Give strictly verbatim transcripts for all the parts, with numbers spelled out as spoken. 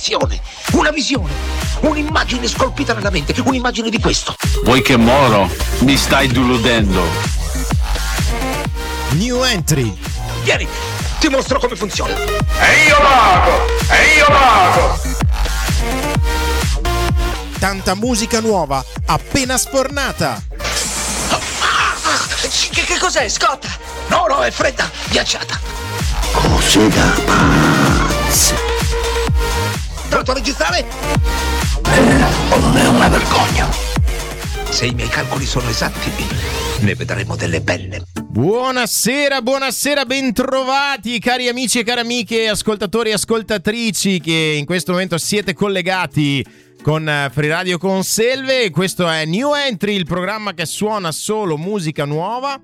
un'emozione, una visione, un'immagine scolpita nella mente, un'immagine di questo. Vuoi che moro? Mi stai deludendo. New Entry. Vieni, ti mostro come funziona. E io vago, e io vago. Tanta musica nuova, appena sfornata. Che, che cos'è, Scott? No, no, è fredda, ghiacciata. Cose da pazzi. Pronto a registrare? Eh, o non è una vergogna. Se i miei calcoli sono esatti, ne vedremo delle belle. Buonasera, buonasera, bentrovati cari amici e cari amiche, ascoltatori e ascoltatrici che in questo momento siete collegati con Free Radio Conselve. Questo è New Entry, il programma che suona solo musica nuova.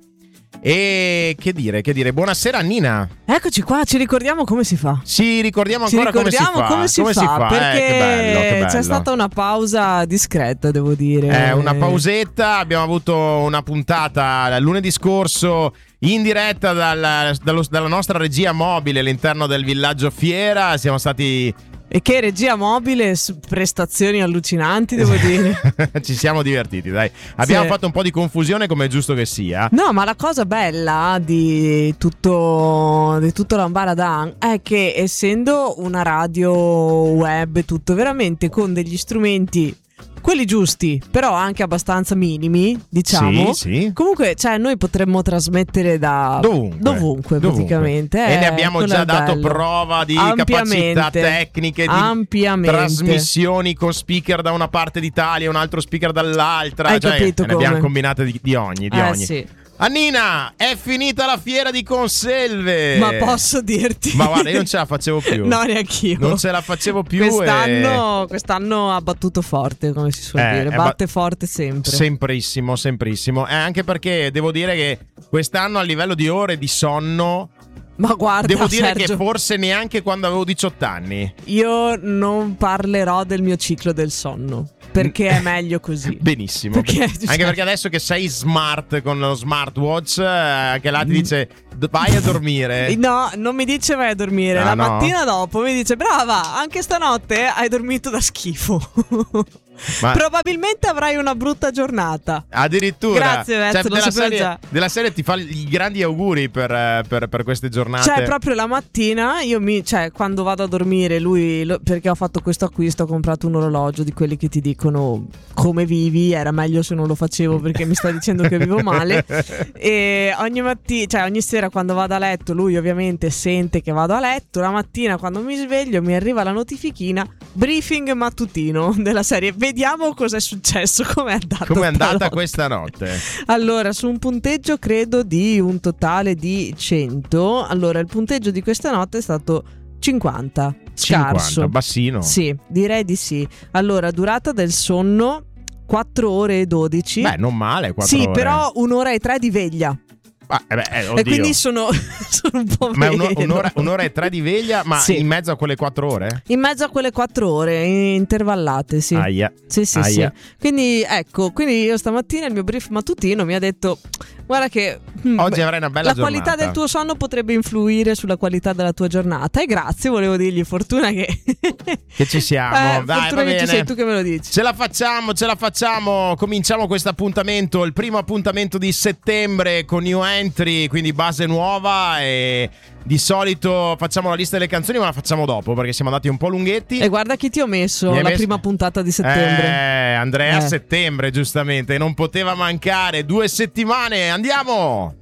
E che dire, che dire, buonasera Nina. Eccoci qua, ci ricordiamo come si fa. Ci ricordiamo ancora ci ricordiamo come si fa, come si come fa, si fa? perché eh, che bello, che bello. C'è stata una pausa discreta, devo dire. Eh, una pausetta, abbiamo avuto una puntata lunedì scorso in diretta dal, dallo, dalla nostra regia mobile all'interno del villaggio Fiera. Siamo stati... E che regia mobile, prestazioni allucinanti, devo dire. Ci siamo divertiti, dai. Abbiamo sì. fatto un po' di confusione, come è giusto che sia. No, ma la cosa bella di tutto di tutto l'Ambaradan è che, essendo una radio web e tutto, veramente con degli strumenti, quelli giusti, però anche abbastanza minimi, diciamo. Sì, sì. Comunque, cioè, noi potremmo trasmettere da dovunque, dovunque, dovunque. praticamente. E eh, ne abbiamo già dato bello. prova di Ampiamente. capacità tecniche, di Ampiamente. trasmissioni con speaker da una parte d'Italia e un altro speaker dall'altra. Hai cioè, capito ne come? abbiamo combinate di, di ogni, di eh, ogni. Sì. Annina, è finita la fiera di Conselve. Ma posso dirti? Ma guarda, io non ce la facevo più. No, neanch'io. Non ce la facevo più. Quest'anno, e... quest'anno ha battuto forte, come si suol eh, dire. eh, Batte ba- forte sempre. Semprissimo, semprissimo. Eh, anche perché devo dire che quest'anno a livello di ore di sonno, ma guarda, devo dire Sergio, che forse neanche quando avevo diciotto anni. Io non parlerò del mio ciclo del sonno, perché è meglio così. Benissimo. Perché, Anche cioè... perché adesso che sei smart con lo smartwatch, eh, anche là ti dice vai a dormire. No, non mi dice vai a dormire. Ah, La no? mattina dopo mi dice brava, anche stanotte hai dormito da schifo. Ma... probabilmente avrai una brutta giornata. Addirittura. Grazie, Vezzo, cioè, lo della, sapevo serie, già. della serie ti fa i grandi auguri per, per, per queste giornate. Cioè, proprio la mattina io mi, cioè, quando vado a dormire, lui, lo, perché ho fatto questo acquisto, ho comprato un orologio di quelli che ti dicono come vivi. Era meglio se non lo facevo, perché mi sta dicendo che vivo male. E ogni mattina, cioè ogni sera quando vado a letto, lui ovviamente sente che vado a letto. La mattina quando mi sveglio mi arriva la notifichina briefing mattutino della serie. Vediamo cosa è successo, com'è andata Com'è andata stanotte. questa notte? Allora, su un punteggio credo di un totale di cento. Allora, il punteggio di questa notte è stato cinquanta. Scarso. cinquanta, bassino. Sì, direi di sì. Allora, durata del sonno quattro ore e dodici. Beh, non male, quattro Sì, ore. però un'ora e tre di veglia. Ah, eh beh, eh, oddio. E quindi sono, sono un po' Ma è meno. un'ora, un'ora, un'ora e tre di veglia, ma Sì. in mezzo a quelle quattro ore? In mezzo a quelle quattro ore intervallate, sì. Aia. Sì, sì, Aia. sì. Quindi ecco, quindi io stamattina il mio brief mattutino mi ha detto guarda che mm, Oggi avrai una bella la giornata. qualità del tuo sonno potrebbe influire sulla qualità della tua giornata. E grazie, volevo dirgli, fortuna che Che ci siamo. eh, Dai, fortuna va che ci bene. sei tu che me lo dici. Ce la facciamo, ce la facciamo. Cominciamo questo appuntamento, il primo appuntamento di settembre con New Entry, quindi base nuova. E di solito facciamo la lista delle canzoni, ma la facciamo dopo perché siamo andati un po' lunghetti. E guarda chi ti ho messo Mi hai la messo- prima puntata di settembre. Eh, Andrea Eh. Settembre, giustamente, non poteva mancare. Due settimane, andiamo!